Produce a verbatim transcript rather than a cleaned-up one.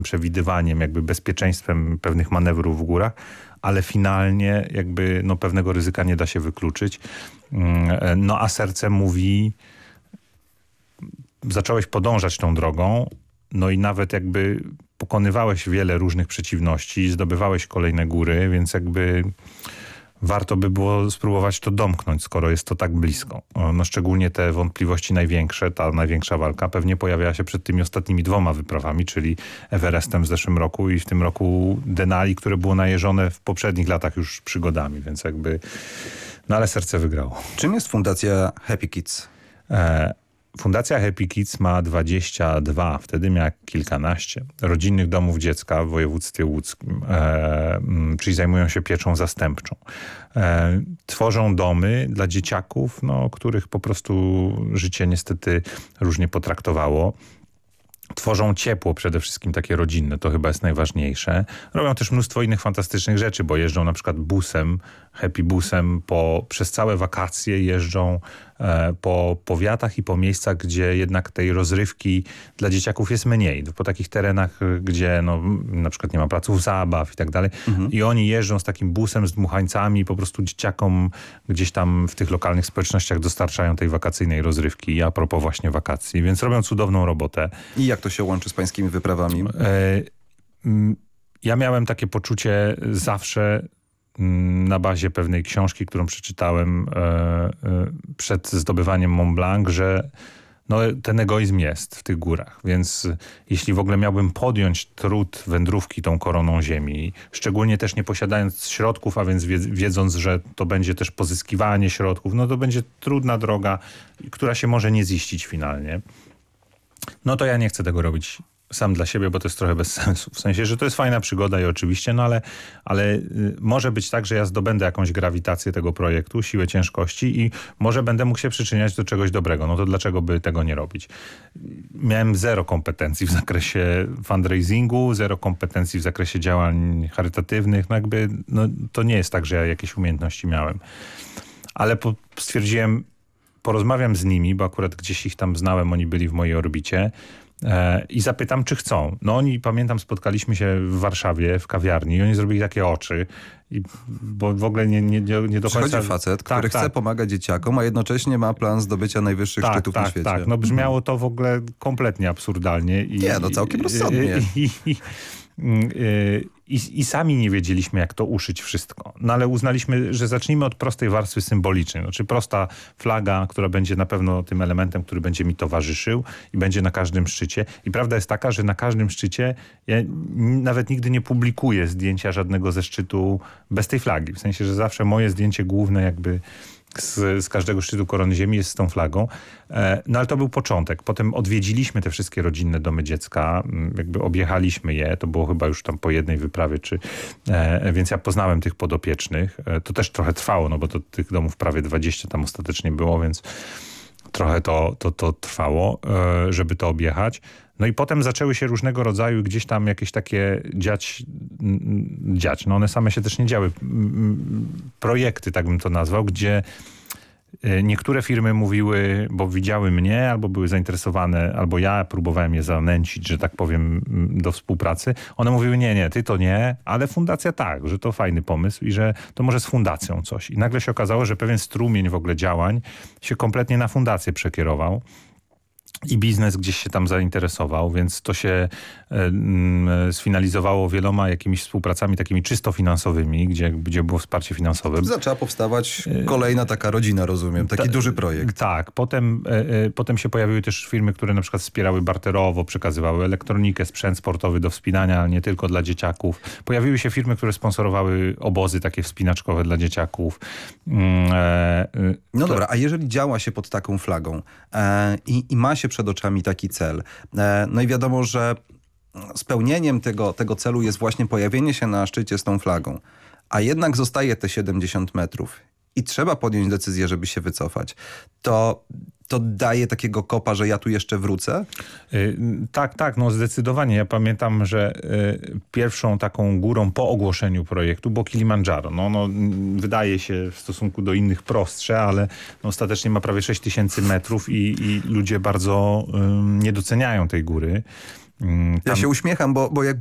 przewidywaniem, jakby bezpieczeństwem pewnych manewrów w górach, ale finalnie jakby no, pewnego ryzyka nie da się wykluczyć. No a serce mówi, zacząłeś podążać tą drogą, no i nawet jakby pokonywałeś wiele różnych przeciwności, zdobywałeś kolejne góry, więc jakby warto by było spróbować to domknąć, skoro jest to tak blisko. No szczególnie te wątpliwości największe, ta największa walka pewnie pojawiała się przed tymi ostatnimi dwoma wyprawami, czyli Everestem w zeszłym roku i w tym roku Denali, które było najeżone w poprzednich latach już przygodami, więc jakby... No ale serce wygrało. Czym jest Fundacja Happy Kids? E Fundacja Happy Kids ma dwadzieścia dwa, wtedy miała kilkanaście rodzinnych domów dziecka w województwie łódzkim, e, czyli zajmują się pieczą zastępczą. E, tworzą domy dla dzieciaków, no, których po prostu życie niestety różnie potraktowało. Tworzą ciepło przede wszystkim takie rodzinne, to chyba jest najważniejsze. Robią też mnóstwo innych fantastycznych rzeczy, bo jeżdżą na przykład busem, happy busem, po, przez całe wakacje jeżdżą e, po powiatach i po miejscach, gdzie jednak tej rozrywki dla dzieciaków jest mniej. Po takich terenach, gdzie no, na przykład nie ma placów zabaw i tak dalej. Mhm. I oni jeżdżą z takim busem, z dmuchańcami, po prostu dzieciakom gdzieś tam w tych lokalnych społecznościach dostarczają tej wakacyjnej rozrywki. A propos właśnie wakacji, więc robią cudowną robotę. I jak to się łączy z pańskimi wyprawami? E, ja miałem takie poczucie zawsze na bazie pewnej książki, którą przeczytałem e, e, przed zdobywaniem Mont Blanc, że no, ten egoizm jest w tych górach. Więc jeśli w ogóle miałbym podjąć trud wędrówki tą koroną ziemi, szczególnie też nie posiadając środków, a więc wiedząc, że to będzie też pozyskiwanie środków, no to będzie trudna droga, która się może nie ziścić finalnie. No to ja nie chcę tego robić sam dla siebie, bo to jest trochę bez sensu. W sensie, że to jest fajna przygoda i oczywiście, no ale, ale y, może być tak, że ja zdobędę jakąś grawitację tego projektu, siłę ciężkości i może będę mógł się przyczyniać do czegoś dobrego. No to dlaczego by tego nie robić? Miałem zero kompetencji w zakresie fundraisingu, zero kompetencji w zakresie działań charytatywnych. No jakby, no to nie jest tak, że ja jakieś umiejętności miałem. Ale po, stwierdziłem, porozmawiam z nimi, bo akurat gdzieś ich tam znałem, oni byli w mojej orbicie e, i zapytam, czy chcą. No oni, pamiętam, spotkaliśmy się w Warszawie, w kawiarni i oni zrobili takie oczy, i, bo w ogóle nie, nie, nie do końca... Przychodzi facet, tak, który tak. chce pomagać dzieciakom, a jednocześnie ma plan zdobycia najwyższych tak, szczytów tak, na świecie. Tak, no brzmiało to w ogóle kompletnie absurdalnie. I, nie, no całkiem rozsądnie. I, i, i, I, I sami nie wiedzieliśmy, jak to uszyć wszystko. No ale uznaliśmy, że zacznijmy od prostej warstwy symbolicznej. Znaczy prosta flaga, która będzie na pewno tym elementem, który będzie mi towarzyszył i będzie na każdym szczycie. I prawda jest taka, że na każdym szczycie ja nawet nigdy nie publikuję zdjęcia żadnego ze szczytu bez tej flagi. W sensie, że zawsze moje zdjęcie główne jakby Z, z każdego szczytu korony ziemi jest z tą flagą. E, no ale to był początek. Potem odwiedziliśmy te wszystkie rodzinne domy dziecka. Jakby objechaliśmy je. To było chyba już tam po jednej wyprawie. Czy, e, więc ja poznałem tych podopiecznych. E, to też trochę trwało, no bo to tych domów prawie dwadzieścia tam ostatecznie było, więc trochę to, to, to trwało, e, żeby to objechać. No i potem zaczęły się różnego rodzaju gdzieś tam jakieś takie dziać, dziać. No one same się też nie działy. Projekty, tak bym to nazwał, gdzie niektóre firmy mówiły, bo widziały mnie, albo były zainteresowane, albo ja próbowałem je zanęcić, że tak powiem, do współpracy. One mówiły, nie, nie, ty to nie, ale fundacja tak, że to fajny pomysł i że to może z fundacją coś. I nagle się okazało, że pewien strumień w ogóle działań się kompletnie na fundację przekierował. I biznes gdzieś się tam zainteresował, więc to się e, sfinalizowało wieloma jakimiś współpracami takimi czysto finansowymi, gdzie, gdzie było wsparcie finansowe. Zaczęła powstawać kolejna taka rodzina, rozumiem, taki Ta, duży projekt. Tak, potem, e, e, potem się pojawiły też firmy, które na przykład wspierały barterowo, przekazywały elektronikę, sprzęt sportowy do wspinania, ale nie tylko dla dzieciaków. Pojawiły się firmy, które sponsorowały obozy takie wspinaczkowe dla dzieciaków. Mm, e, no to... dobra, a jeżeli działa się pod taką flagą e, i, i ma się przed oczami taki cel. No i wiadomo, że spełnieniem tego, tego celu jest właśnie pojawienie się na szczycie z tą flagą. A jednak zostaje te siedemdziesiąt metrów i trzeba podjąć decyzję, żeby się wycofać. To... to daje takiego kopa, że ja tu jeszcze wrócę? Yy, tak, tak, no zdecydowanie. Ja pamiętam, że yy, pierwszą taką górą po ogłoszeniu projektu było Kilimandżaro. No, no, wydaje się w stosunku do innych prostsze, ale no, ostatecznie ma prawie sześć tysięcy metrów i, i ludzie bardzo yy, nie doceniają tej góry. mm, Ja tam... się uśmiecham, bo, bo jak